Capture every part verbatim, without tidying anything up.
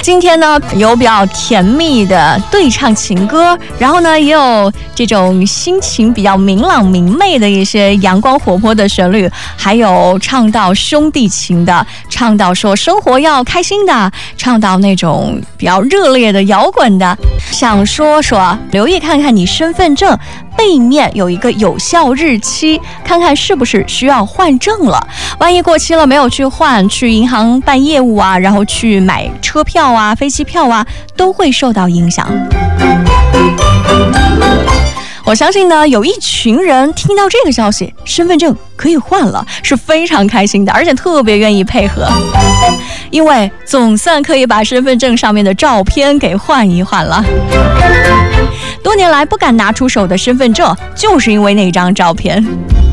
今天呢，有比较甜蜜的对唱情歌，然后呢，也有这种心情比较明朗明媚的一些阳光活泼的旋律，还有唱到兄弟情的，唱到说生活要开心的，唱到那种比较热烈的摇滚的。想说说，留意看看你身份证背面有一个有效日期，看看是不是需要换证了。万一过期了没有去换，去银行办业务啊，然后去买车票啊、飞机票啊，都会受到影响。我相信呢，有一群人听到这个消息，身份证可以换了，是非常开心的，而且特别愿意配合，因为总算可以把身份证上面的照片给换一换了。多年来不敢拿出手的身份证，就是因为那张照片。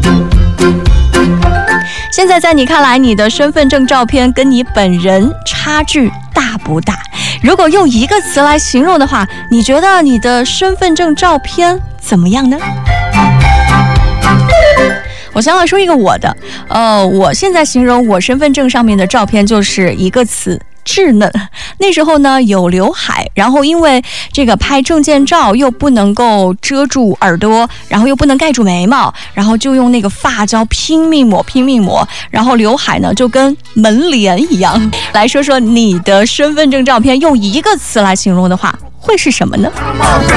现在在你看来，你的身份证照片跟你本人差距大不大？如果用一个词来形容的话，你觉得你的身份证照片怎么样呢？我先来说一个我的，呃，我现在形容我身份证上面的照片就是一个词，稚嫩。那时候呢有刘海，然后因为这个拍证件照又不能够遮住耳朵，然后又不能盖住眉毛，然后就用那个发胶拼命抹拼命抹，然后刘海呢就跟门帘一样。来说说你的身份证照片用一个词来形容的话会是什么呢？